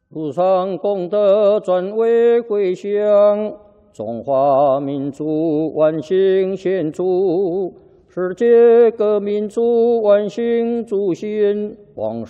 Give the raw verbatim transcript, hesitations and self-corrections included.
路上功德转为回向，中华民族万幸献祝，世界各民族万幸祝新，往